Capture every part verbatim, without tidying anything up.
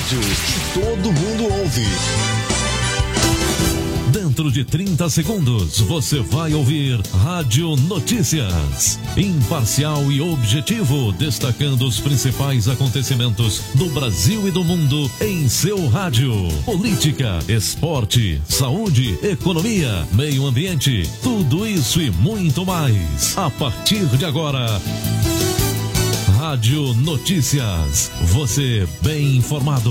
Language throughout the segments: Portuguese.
rádio que todo mundo ouve. Dentro de trinta segundos, você vai ouvir Rádio Notícias. Imparcial e objetivo, destacando os principais acontecimentos do Brasil e do mundo em seu rádio. Política, esporte, saúde, economia, meio ambiente, tudo isso e muito mais. A partir de agora, Rádio Notícias. Você bem informado.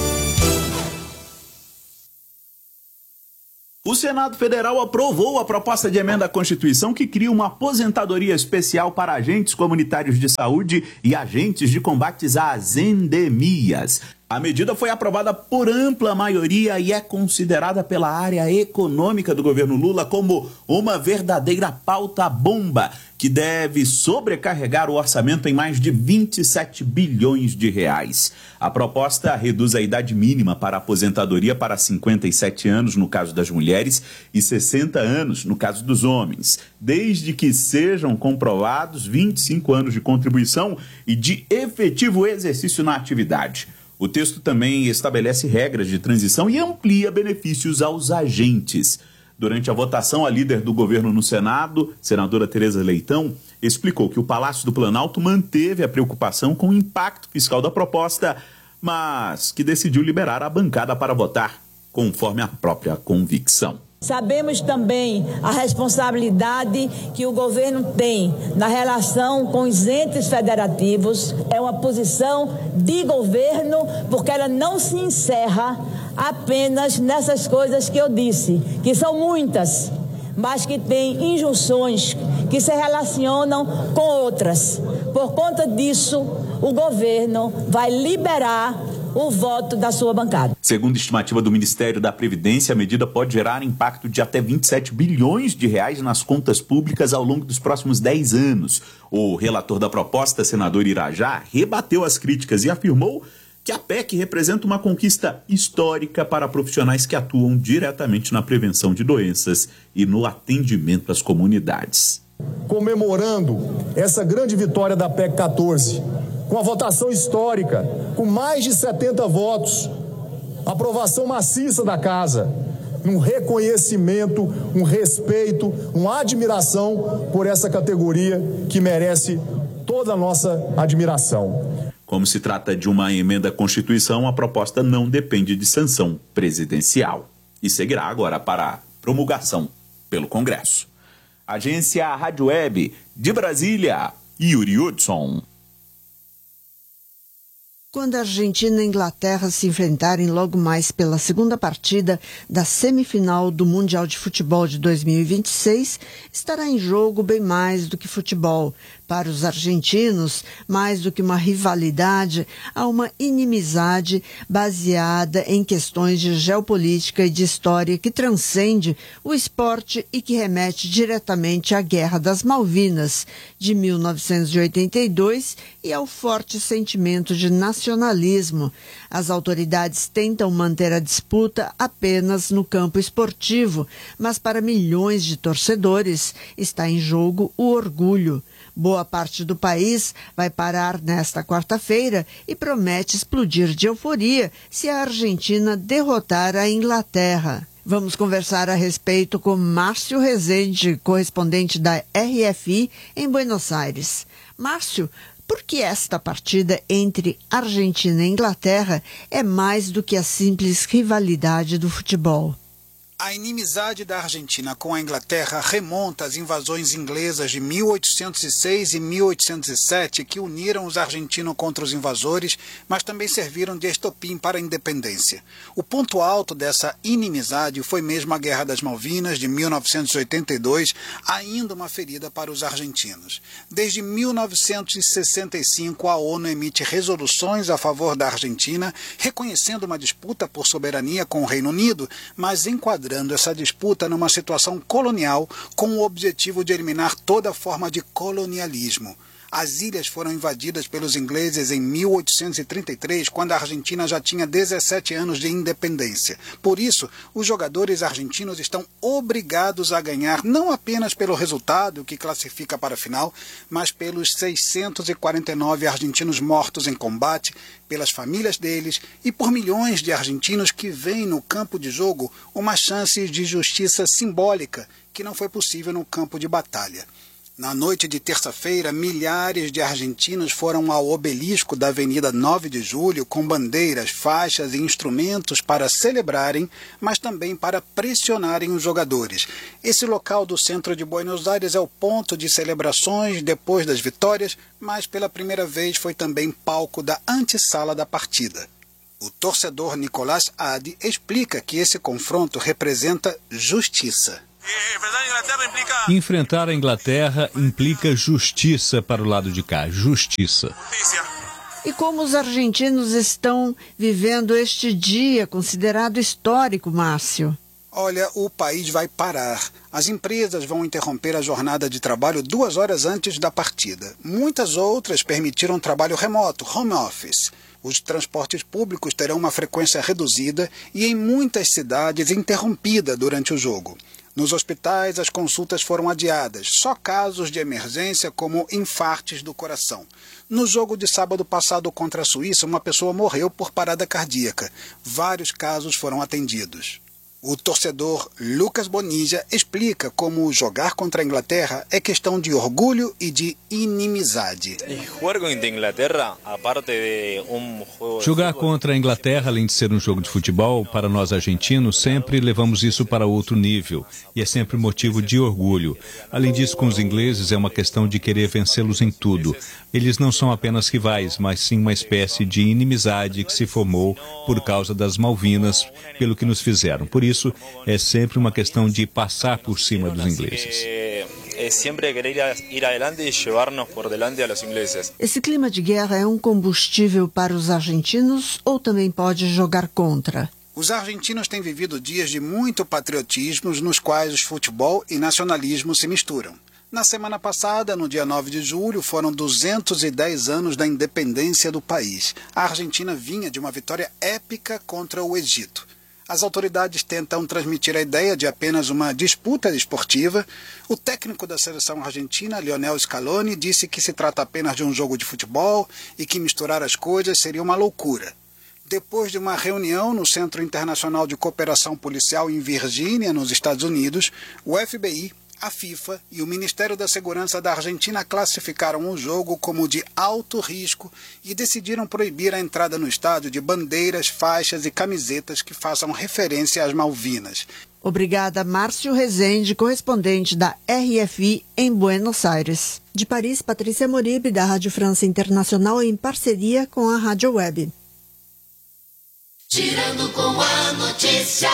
O Senado Federal aprovou a proposta de emenda à Constituição que cria uma aposentadoria especial para agentes comunitários de saúde e agentes de combates às endemias. A medida foi aprovada por ampla maioria e é considerada pela área econômica do governo Lula como uma verdadeira pauta-bomba que deve sobrecarregar o orçamento em mais de vinte e sete bilhões de reais. A proposta reduz a idade mínima para a aposentadoria para cinquenta e sete anos no caso das mulheres e sessenta anos no caso dos homens, desde que sejam comprovados vinte e cinco anos de contribuição e de efetivo exercício na atividade. O texto também estabelece regras de transição e amplia benefícios aos agentes. Durante a votação, a líder do governo no Senado, senadora Tereza Leitão, explicou que o Palácio do Planalto manteve a preocupação com o impacto fiscal da proposta, mas que decidiu liberar a bancada para votar, conforme a própria convicção. Sabemos também a responsabilidade que o governo tem na relação com os entes federativos. É uma posição de governo, porque ela não se encerra apenas nessas coisas que eu disse, que são muitas, mas que tem injunções que se relacionam com outras. Por conta disso, o governo vai liberar o voto da sua bancada. Segundo a estimativa do Ministério da Previdência, a medida pode gerar impacto de até vinte e sete bilhões de reais nas contas públicas ao longo dos próximos dez anos. O relator da proposta, senador Irajá, rebateu as críticas e afirmou que a P E C representa uma conquista histórica para profissionais que atuam diretamente na prevenção de doenças e no atendimento às comunidades. Comemorando essa grande vitória da P E C quatorze, com a votação histórica, com mais de setenta votos, aprovação maciça da Casa, um reconhecimento, um respeito, uma admiração por essa categoria que merece toda a nossa admiração. Como se trata de uma emenda à Constituição, a proposta não depende de sanção presidencial e seguirá agora para promulgação pelo Congresso. Agência Rádio Web de Brasília, Yuri Hudson. Quando a Argentina e a Inglaterra se enfrentarem logo mais pela segunda partida da semifinal do Mundial de Futebol de dois mil e vinte e seis, estará em jogo bem mais do que futebol. Para os argentinos, mais do que uma rivalidade, há uma inimizade baseada em questões de geopolítica e de história que transcende o esporte e que remete diretamente à Guerra das Malvinas de mil novecentos e oitenta e dois e ao forte sentimento de nacionalismo. As autoridades tentam manter a disputa apenas no campo esportivo, mas para milhões de torcedores está em jogo o orgulho. Boa parte do país vai parar nesta quarta-feira e promete explodir de euforia se a Argentina derrotar a Inglaterra. Vamos conversar a respeito com Márcio Rezende, correspondente da R F I em Buenos Aires. Márcio, por que esta partida entre Argentina e Inglaterra é mais do que a simples rivalidade do futebol? A inimizade da Argentina com a Inglaterra remonta às invasões inglesas de mil oitocentos e seis e mil oitocentos e sete, que uniram os argentinos contra os invasores, mas também serviram de estopim para a independência. O ponto alto dessa inimizade foi mesmo a Guerra das Malvinas, de mil novecentos e oitenta e dois, ainda uma ferida para os argentinos. Desde mil novecentos e sessenta e cinco, a ONU emite resoluções a favor da Argentina, reconhecendo uma disputa por soberania com o Reino Unido, mas enquadrando essa disputa numa situação colonial com o objetivo de eliminar toda forma de colonialismo. As ilhas foram invadidas pelos ingleses em mil oitocentos e trinta e três, quando a Argentina já tinha dezessete anos de independência. Por isso, os jogadores argentinos estão obrigados a ganhar não apenas pelo resultado que classifica para a final, mas pelos seiscentos e quarenta e nove argentinos mortos em combate, pelas famílias deles e por milhões de argentinos que veem no campo de jogo uma chance de justiça simbólica que não foi possível no campo de batalha. Na noite de terça-feira, milhares de argentinos foram ao obelisco da Avenida nove de julho com bandeiras, faixas e instrumentos para celebrarem, mas também para pressionarem os jogadores. Esse local do centro de Buenos Aires é o ponto de celebrações depois das vitórias, mas pela primeira vez foi também palco da antessala da partida. O torcedor Nicolás Adi explica que esse confronto representa justiça. Enfrentar a Inglaterra implica justiça para o lado de cá, justiça. E como os argentinos estão vivendo este dia considerado histórico, Márcio? Olha, o país vai parar. As empresas vão interromper a jornada de trabalho duas horas antes da partida. Muitas outras permitiram trabalho remoto, home office. Os transportes públicos terão uma frequência reduzida e, em muitas cidades, interrompida durante o jogo. Nos hospitais, as consultas foram adiadas, só casos de emergência como infartes do coração. No jogo de sábado passado contra a Suíça, uma pessoa morreu por parada cardíaca. Vários casos foram atendidos. O torcedor Lucas Bonilla explica como jogar contra a Inglaterra é questão de orgulho e de inimizade. Jogar contra a Inglaterra, além de ser um jogo de futebol, para nós argentinos, sempre levamos isso para outro nível. E é sempre motivo de orgulho. Além disso, com os ingleses, é uma questão de querer vencê-los em tudo. Eles não são apenas rivais, mas sim uma espécie de inimizade que se formou por causa das Malvinas, pelo que nos fizeram. Por isso, Isso é sempre uma questão de passar por cima dos ingleses. Esse clima de guerra é um combustível para os argentinos ou também pode jogar contra? Os argentinos têm vivido dias de muito patriotismo, nos quais os futebol e nacionalismo se misturam. Na semana passada, no dia nove de julho, foram duzentos e dez anos da independência do país. A Argentina vinha de uma vitória épica contra o Egito. As autoridades tentam transmitir a ideia de apenas uma disputa esportiva. O técnico da seleção argentina, Lionel Scaloni, disse que se trata apenas de um jogo de futebol e que misturar as coisas seria uma loucura. Depois de uma reunião no Centro Internacional de Cooperação Policial em Virgínia, nos Estados Unidos, o F B I, a FIFA e o Ministério da Segurança da Argentina classificaram o jogo como de alto risco e decidiram proibir a entrada no estádio de bandeiras, faixas e camisetas que façam referência às Malvinas. Obrigada, Márcio Rezende, correspondente da R F I em Buenos Aires. De Paris, Patrícia Moribe, da Rádio França Internacional, em parceria com a Rádio Web. Girando com a notícia.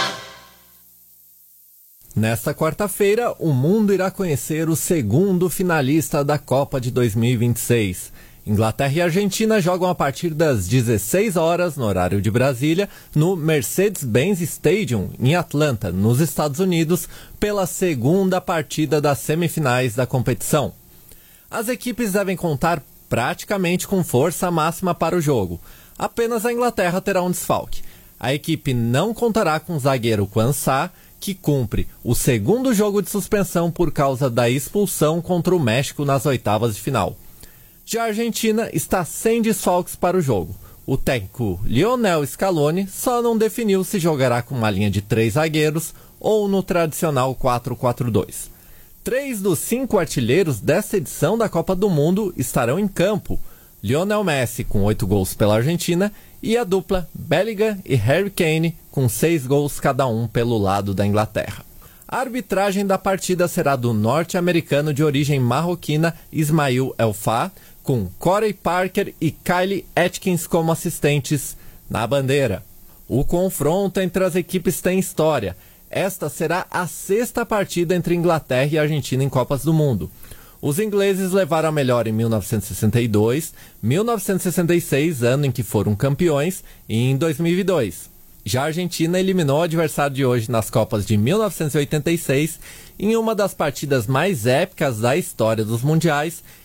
Nesta quarta-feira, o mundo irá conhecer o segundo finalista da Copa de dois mil e vinte e seis. Inglaterra e Argentina jogam a partir das dezesseis horas, no horário de Brasília, no Mercedes-Benz Stadium, em Atlanta, nos Estados Unidos, pela segunda partida das semifinais da competição. As equipes devem contar praticamente com força máxima para o jogo. Apenas a Inglaterra terá um desfalque. A equipe não contará com o zagueiro Quansah, que cumpre o segundo jogo de suspensão por causa da expulsão contra o México nas oitavas de final. Já a Argentina está sem desfalques para o jogo. O técnico Lionel Scaloni só não definiu se jogará com uma linha de três zagueiros ou no tradicional quatro quatro dois. Três dos cinco artilheiros desta edição da Copa do Mundo estarão em campo. Lionel Messi com oito gols pela Argentina e a dupla Bellingham e Harry Kane com seis gols cada um pelo lado da Inglaterra. A arbitragem da partida será do norte-americano de origem marroquina Ismail El-Fa, com Corey Parker e Kylie Atkins como assistentes na bandeira. O confronto entre as equipes tem história. Esta será a sexta partida entre Inglaterra e Argentina em Copas do Mundo. Os ingleses levaram a melhor em mil novecentos e sessenta e dois, mil novecentos e sessenta e seis, ano em que foram campeões, e em dois mil e dois. Já a Argentina eliminou o adversário de hoje nas Copas de mil novecentos e oitenta e seis, em uma das partidas mais épicas da história dos mundiais,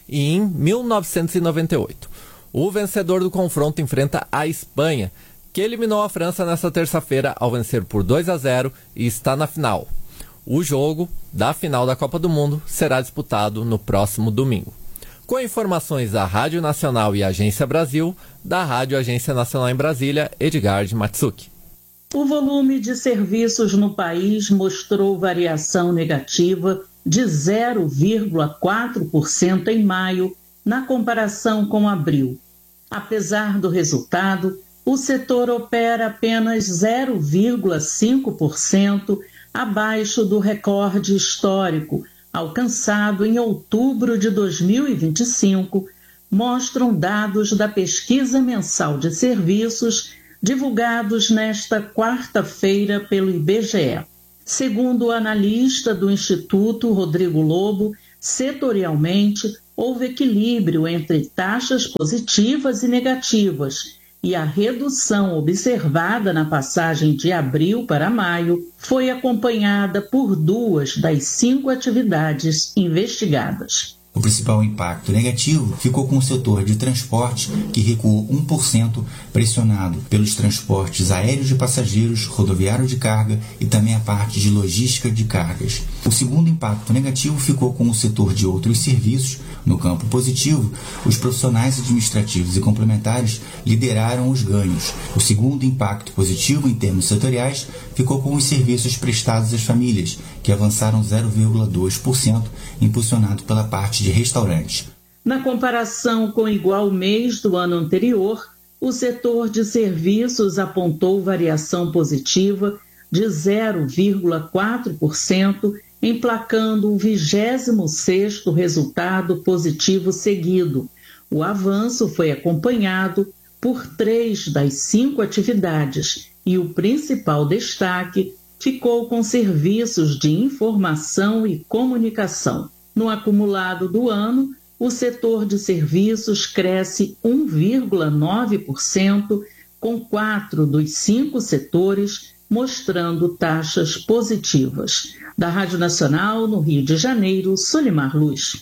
e em mil novecentos e noventa e oito. O vencedor do confronto enfrenta a Espanha, que eliminou a França nesta terça-feira ao vencer por dois a zero e está na final. O jogo da final da Copa do Mundo será disputado no próximo domingo. Com informações da Rádio Nacional e Agência Brasil, da Rádio Agência Nacional em Brasília, Edgar de Matsuki. O volume de serviços no país mostrou variação negativa de zero vírgula quatro por cento em maio, na comparação com abril. Apesar do resultado, o setor opera apenas zero vírgula cinco por cento abaixo do recorde histórico, alcançado em outubro de dois mil e vinte e cinco, mostram dados da pesquisa mensal de serviços divulgados nesta quarta-feira pelo I B G E. Segundo o analista do Instituto, Rodrigo Lobo, setorialmente houve equilíbrio entre taxas positivas e negativas, e a redução observada na passagem de abril para maio foi acompanhada por duas das cinco atividades investigadas. O principal impacto negativo ficou com o setor de transporte, que recuou um por cento, pressionado pelos transportes aéreos de passageiros, rodoviário de carga e também a parte de logística de cargas. O segundo impacto negativo ficou com o setor de outros serviços. No campo positivo, os profissionais administrativos e complementares lideraram os ganhos. O segundo impacto positivo em termos setoriais ficou com os serviços prestados às famílias, que avançaram zero vírgula dois por cento, impulsionado pela parte de restaurantes. Na comparação com o igual mês do ano anterior, o setor de serviços apontou variação positiva de zero vírgula quatro por cento, emplacando o vigésimo sexto resultado positivo seguido. O avanço foi acompanhado por três das cinco atividades e o principal destaque ficou com serviços de informação e comunicação. No acumulado do ano, o setor de serviços cresce um vírgula nove por cento, com quatro dos cinco setores mostrando taxas positivas. Da Rádio Nacional, no Rio de Janeiro, Solimar Luz.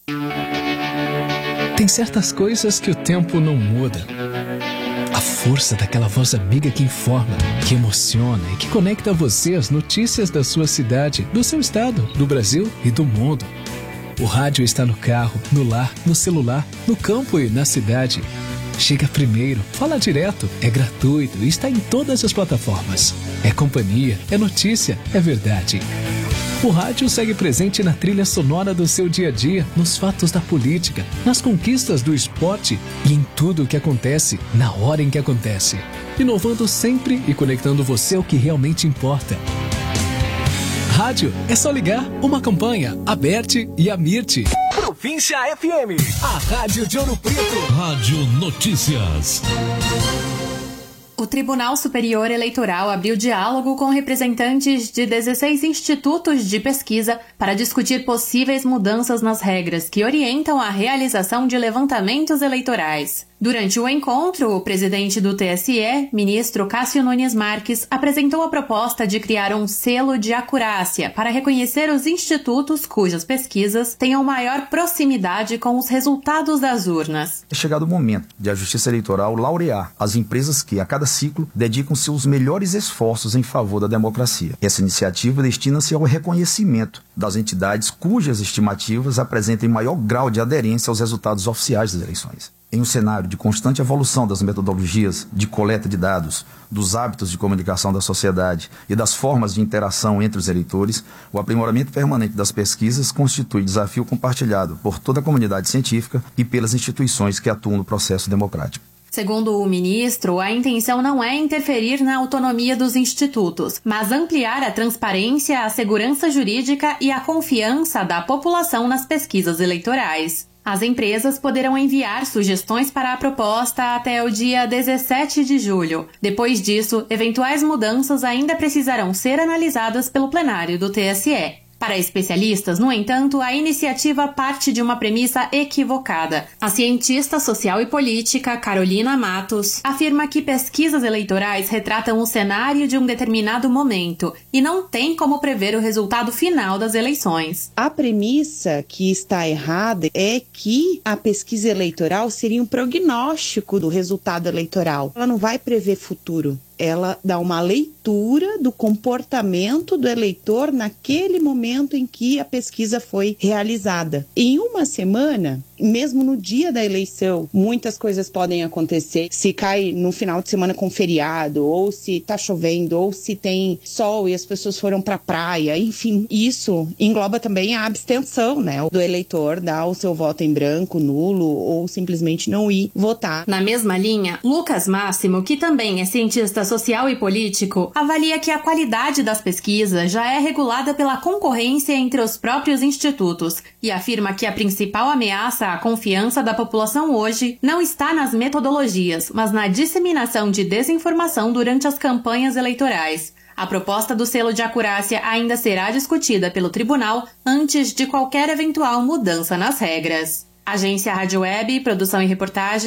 Tem certas coisas que o tempo não muda. A força daquela voz amiga que informa, que emociona e que conecta você às notícias da sua cidade, do seu estado, do Brasil e do mundo. O rádio está no carro, no lar, no celular, no campo e na cidade. Chega primeiro, fala direto, é gratuito e está em todas as plataformas. É companhia, é notícia, é verdade. O rádio segue presente na trilha sonora do seu dia a dia, nos fatos da política, nas conquistas do esporte e em tudo o que acontece, na hora em que acontece. Inovando sempre e conectando você ao que realmente importa. Rádio é só ligar, uma campanha, Aberte e Amirte. Província F M, a rádio de Ouro Preto. Rádio Notícias. O Tribunal Superior Eleitoral abriu diálogo com representantes de dezesseis institutos de pesquisa para discutir possíveis mudanças nas regras que orientam a realização de levantamentos eleitorais. Durante o encontro, o presidente do T S E, ministro Cássio Nunes Marques, apresentou a proposta de criar um selo de acurácia para reconhecer os institutos cujas pesquisas tenham maior proximidade com os resultados das urnas. É chegado o momento de a Justiça Eleitoral laurear as empresas que, a cada ciclo, dedicam seus melhores esforços em favor da democracia. Essa iniciativa destina-se ao reconhecimento das entidades cujas estimativas apresentem maior grau de aderência aos resultados oficiais das eleições. Em um cenário de constante evolução das metodologias de coleta de dados, dos hábitos de comunicação da sociedade e das formas de interação entre os eleitores, o aprimoramento permanente das pesquisas constitui desafio compartilhado por toda a comunidade científica e pelas instituições que atuam no processo democrático. Segundo o ministro, a intenção não é interferir na autonomia dos institutos, mas ampliar a transparência, a segurança jurídica e a confiança da população nas pesquisas eleitorais. As empresas poderão enviar sugestões para a proposta até o dia dezessete de julho. Depois disso, eventuais mudanças ainda precisarão ser analisadas pelo plenário do T S E. Para especialistas, no entanto, a iniciativa parte de uma premissa equivocada. A cientista social e política Carolina Matos afirma que pesquisas eleitorais retratam o cenário de um determinado momento e não tem como prever o resultado final das eleições. A premissa que está errada é que a pesquisa eleitoral seria um prognóstico do resultado eleitoral. Ela não vai prever futuro. Ela dá uma leitura do comportamento do eleitor naquele momento em que a pesquisa foi realizada. Em uma semana, mesmo no dia da eleição, muitas coisas podem acontecer. Se cai no final de semana com feriado, ou se está chovendo, ou se tem sol e as pessoas foram para a praia, enfim, isso engloba também a abstenção, né, do eleitor dar o seu voto em branco, nulo, ou simplesmente não ir votar. Na mesma linha, Lucas Máximo, que também é cientista social e político, avalia que a qualidade das pesquisas já é regulada pela concorrência entre os próprios institutos e afirma que a principal ameaça à confiança da população hoje não está nas metodologias, mas na disseminação de desinformação durante as campanhas eleitorais. A proposta do selo de acurácia ainda será discutida pelo tribunal antes de qualquer eventual mudança nas regras. Agência Rádio Web, produção e reportagem